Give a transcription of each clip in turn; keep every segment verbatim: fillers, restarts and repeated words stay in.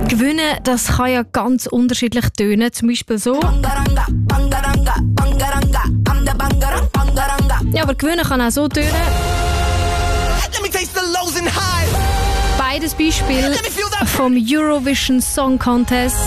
Gewinnen, das kann ja ganz unterschiedlich tönen. Zum Beispiel so. Ja, aber gewinnen kann auch so tönen. Beides Beispiel vom Eurovision Song Contest.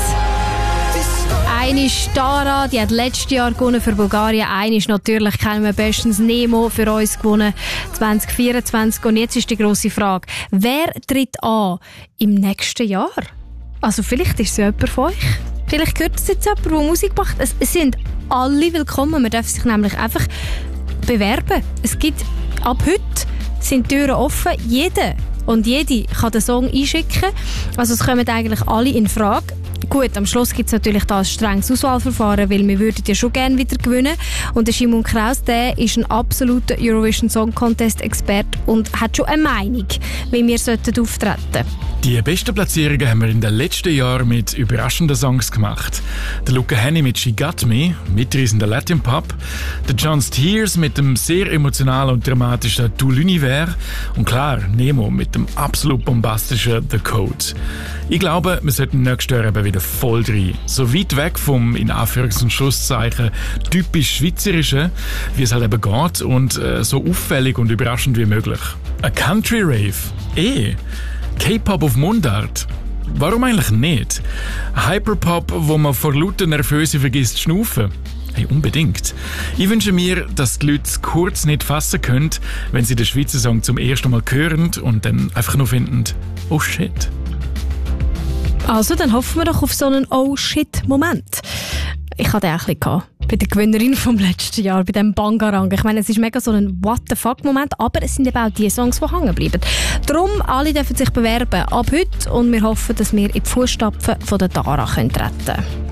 Eine ist Dara, die hat letztes Jahr gewonnen für Bulgarien. Eine ist natürlich, kennen wir bestens, Nemo für uns gewonnen zwanzig vierundzwanzig. Und jetzt ist die grosse Frage, wer tritt an im nächsten Jahr? Also vielleicht ist es ja jemand von euch. Vielleicht hört es jetzt jemand, der Musik macht. Es, es sind alle willkommen. Man darf sich nämlich einfach bewerben. Es gibt, ab heute sind die Türen offen. Jeder und jede kann den Song einschicken. Also es kommen eigentlich alle in Frage. Gut, am Schluss gibt es natürlich da ein strenges Auswahlverfahren, weil wir würden ja schon gerne wieder gewinnen. Und der Simon Kraus, der ist ein absoluter Eurovision Song Contest Experte und hat schon eine Meinung, wie wir sollten auftreten. Die besten Platzierungen haben wir in den letzten Jahren mit überraschenden Songs gemacht. Der Luca Hänni mit «She Got Me», mitreißender Latin Pop, der John Steers mit dem sehr emotionalen und dramatischen «Tout l'univers» und klar, Nemo mit dem absolut bombastischen «The Code». Ich glaube, wir sollten nächstes Jahr eben wieder voll rein. So weit weg vom, in Anführungs- und Schlusszeichen, typisch Schweizerischen, wie es halt eben geht und äh, so auffällig und überraschend wie möglich. Ein Country Rave? Eh. K-Pop auf Mundart? Warum eigentlich nicht? Hyperpop, wo man vor lauter Nervöse vergisst zu schnaufen? Hey, unbedingt. Ich wünsche mir, dass die Leute es kurz nicht fassen können, wenn sie den Schweizer Song zum ersten Mal hören und dann einfach nur finden, oh shit. Also, dann hoffen wir doch auf so einen Oh-Shit-Moment. Ich hatte auch ein bisschen bei der Gewinnerin vom letzten Jahr, bei dem Bangarang. Ich meine, es ist mega so ein What-the-fuck-Moment, aber es sind eben auch die Songs, die hängen bleiben. Darum, alle dürfen sich bewerben ab heute und wir hoffen, dass wir in die Fußstapfen von der Dara treten können.